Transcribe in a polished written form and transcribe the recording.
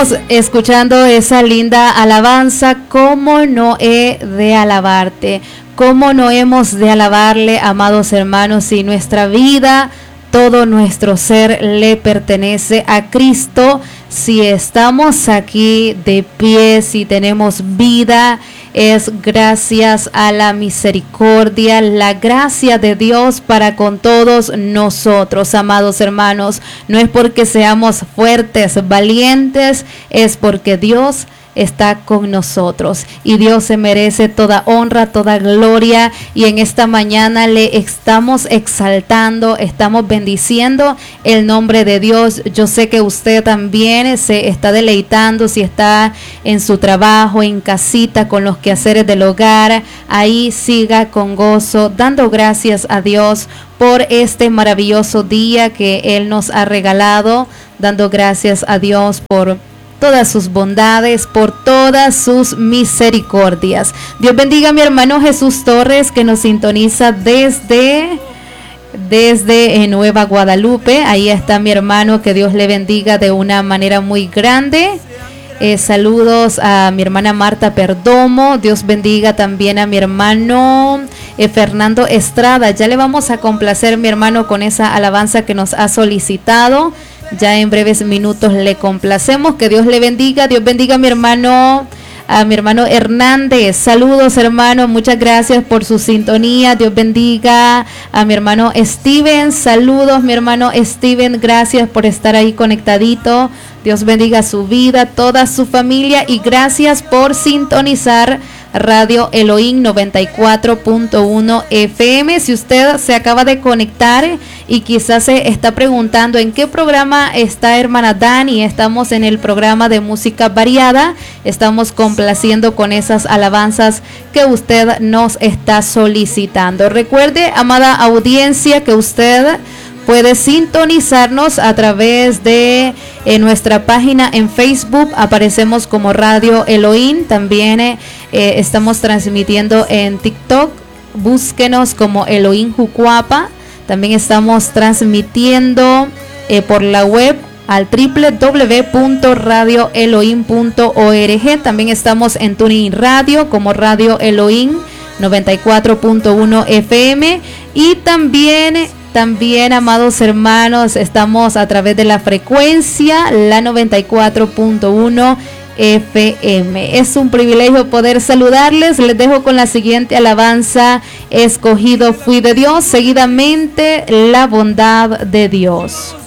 Escuchando esa linda alabanza, ¿cómo no he de alabarte? ¿Cómo no hemos de alabarle, amados hermanos, si nuestra vida, todo nuestro ser le pertenece a Cristo? Si estamos aquí de pie, si tenemos vida, es gracias a la misericordia, la gracia de Dios para con todos nosotros, amados hermanos. No es porque seamos fuertes, valientes, es porque Dios está con nosotros y Dios se merece toda honra, toda gloria, y en esta mañana le estamos exaltando, estamos bendiciendo el nombre de Dios. Yo sé que usted también se está deleitando, si está en su trabajo, en casita, con los quehaceres del hogar, ahí siga con gozo, dando gracias a Dios por este maravilloso día que Él nos ha regalado, dando gracias a Dios por todas sus bondades, por todas sus misericordias. Dios bendiga a mi hermano Jesús Torres, que nos sintoniza desde Nueva Guadalupe. Ahí está mi hermano, que Dios le bendiga de una manera muy grande. Saludos a mi hermana Marta Perdomo. Dios bendiga también a mi hermano Fernando Estrada. Ya le vamos a complacer, mi hermano, con esa alabanza que nos ha solicitado. Ya en breves minutos le complacemos. Que Dios le bendiga. Dios bendiga a mi hermano Hernández. Saludos, hermano. Muchas gracias por su sintonía. Dios bendiga a mi hermano Steven. Saludos, mi hermano Steven. Gracias por estar ahí conectadito. Dios bendiga su vida, toda su familia, y gracias por sintonizar Radio Elohim 94.1 FM. Si usted se acaba de conectar y quizás se está preguntando en qué programa está hermana Dani, estamos en el programa de música variada. Estamos complaciendo con esas alabanzas que usted nos está solicitando. Recuerde, amada audiencia, que usted puede sintonizarnos a través de nuestra página en Facebook. Aparecemos como Radio Elohim. También estamos transmitiendo en TikTok. Búsquenos como Elohim Jucuapa. También estamos transmitiendo por la web al www.radioelohim.org. También estamos en TuneIn Radio como Radio Elohim 94.1 FM. Y también, amados hermanos, estamos a través de la frecuencia, la 94.1 FM. Es un privilegio poder saludarles. Les dejo con la siguiente alabanza: escogido fui de Dios, seguidamente la bondad de Dios.